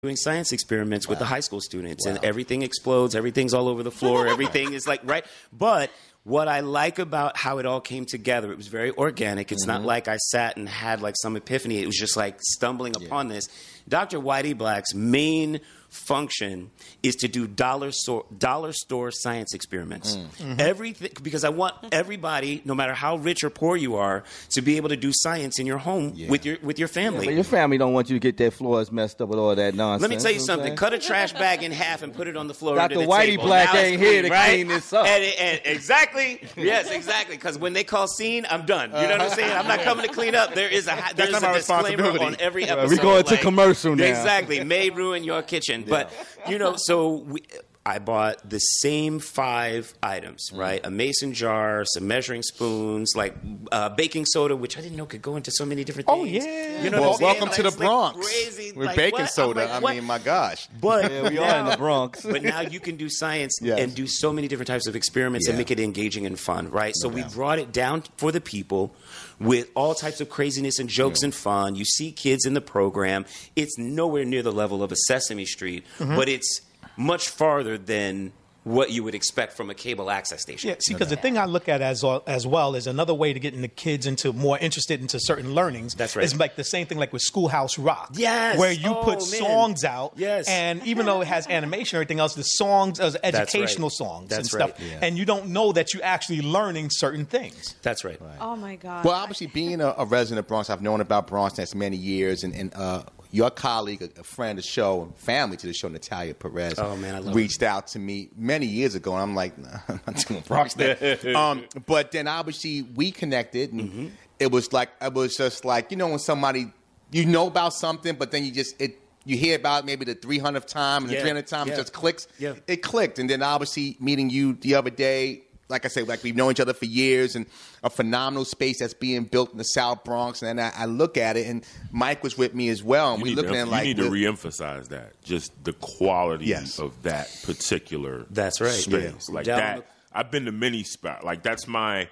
doing science experiments with the high school students, and everything explodes, everything's all over the floor, everything is like, right? But what I like about how it all came together, it was very organic. It's not like I sat and had like some epiphany. It was just like stumbling upon this. Dr. Whitey Black's main function is to do dollar store science experiments. Everything, because I want everybody, no matter how rich or poor you are, to be able to do science in your home with your family. But your family don't want you to get their floors messed up with all that nonsense. Let me tell you something. Cut a trash bag in half and put it on the floor. Dr. Under the Whitey table. Black Now ain't it's here to right? clean this up. And exactly. Yes, exactly. Because when they call scene, I'm done. You know what I'm saying? I'm not coming to clean up. There's a disclaimer on every episode. We're going to commercial now. Exactly. May ruin your kitchen. But, I bought the same 5 items, right? A mason jar, some measuring spoons, like baking soda, which I didn't know could go into so many different things. Oh, yeah. You know Well, what I'm saying? welcome to the Bronx. Crazy. With Like, baking what? soda. I'm like, I what? mean, my gosh. But We are in the Bronx. But now you can do science Yes. and do so many different types of experiments and Yeah. make it engaging and fun, right? So we brought it down for the people with all types of craziness and jokes and fun. You see kids in the program. It's nowhere near the level of a Sesame Street, but it's much farther than what you would expect from a cable access station. Yeah, see, because the thing I look at as well is another way to getting the kids more interested into certain learnings. That's right. Is like the same thing like with Schoolhouse Rock. Yes. Where you Oh, put man. songs out. Yes. And even though it has animation and everything else, the songs are educational right. songs That's and stuff. right. Yeah. And you don't know that you're actually learning certain things. That's right. Oh my God. Well, obviously, being a resident of Bronx, I've known about Bronx for many years, and your colleague, a friend of the show, family to the show, Natalia Perez, Oh, man, I love reached out to me many years ago, and I'm like, nah, I'm not doing Bronx then. But then obviously we connected, and it was just like, you know, when somebody, you know about something, but then you hear about it maybe the 300th time, and the 300th time it just clicks. Yeah. It clicked, and then obviously meeting you the other day, like I said, like we've known each other for years, and a phenomenal space that's being built in the South Bronx. And I look at it, and Mike was with me as well, and we looking at it like you need to reemphasize that, just the quality of that particular That's right. space. Yeah. Like Down that, I've been to many spots. Like that's my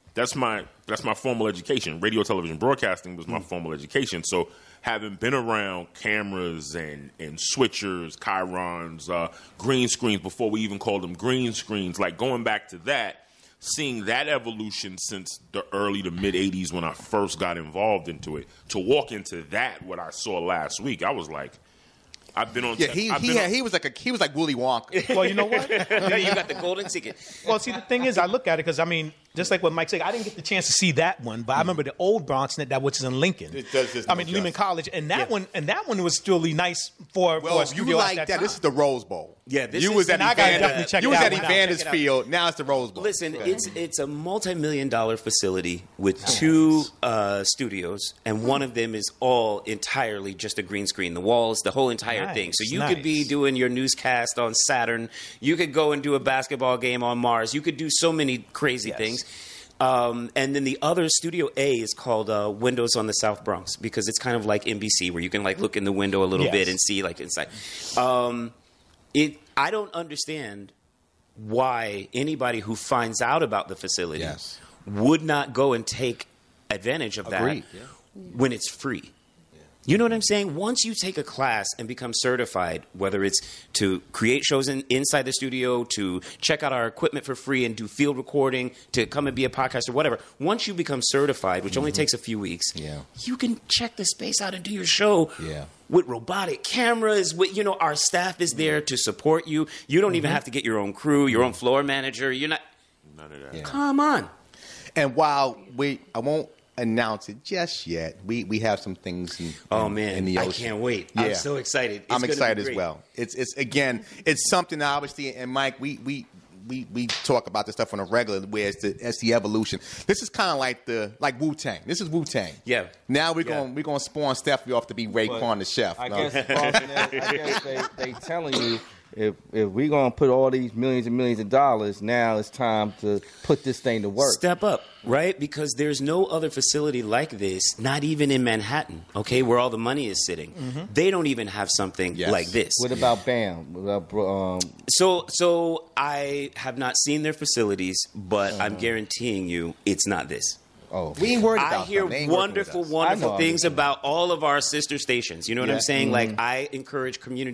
formal education. Radio, television, broadcasting was my formal education. So having been around cameras and switchers, chyrons, green screens before we even called them green screens, like going back to that, seeing that evolution since the early to mid 80s when I first got involved into it, to walk into that, what I saw last week, I was like, I've been on. Yeah, he was like Willy Wonka. Well, you know what? You got the golden ticket. Well, see, the thing is, I look at it because, I mean, just like what Mike said, I didn't get the chance to see that one, but I remember the old Bronx, which is in Lincoln. It does just I mean, Lehman College, and that one was really nice for Well, a you studio like at that. time. This is the Rose Bowl. Yeah, this you is- was at and I gotta definitely check you was that at one out. Evander's Check it out. Field. Now it's the Rose Bowl. Listen, it's a multi-million-dollar facility with 2 studios, and one of them is all entirely just a green screen. The walls, the whole entire thing. So you could be nice. doing your newscast on Saturn. You could go and do a basketball game on Mars. You could do so many crazy things. And then the other Studio A is called Windows on the South Bronx, because it's kind of like NBC, where you can like look in the window a little bit and see like inside. I don't understand why anybody who finds out about the facility would not go and take advantage of that when it's free. You know what I'm saying? Once you take a class and become certified, whether it's to create shows inside the studio, to check out our equipment for free and do field recording, to come and be a podcaster, whatever. Once you become certified, which only takes a few weeks, you can check the space out and do your show with robotic cameras. With, our staff is there to support you. You don't even have to get your own crew, your own floor manager. You're not. None of that. Yeah. Come on. And while I won't announce it just yet, we have some things in the ocean. I can't wait. Yeah. I'm so excited. It's I'm gonna be excited as great. well. It's something obviously, and Mike, we talk about this stuff on a regular, where it's the evolution. This is kind of like Wu-Tang. This is Wu-Tang. Yeah. Now we're going to spawn Stephanie off to be Raekwon the chef. I guess they telling you, if we're going to put all these millions and millions of dollars, now it's time to put this thing to work. Step up, right? Because there's no other facility like this, not even in Manhattan, okay, where all the money is sitting. They don't even have something like this. What about BAM? What about, So I have not seen their facilities, but I'm guaranteeing you it's not this. Oh, We ain't worried I about hear them. They ain't working with wonderful, us. wonderful I know things everything. about all of our sister stations. You know what Yeah. I'm saying? Like, I encourage community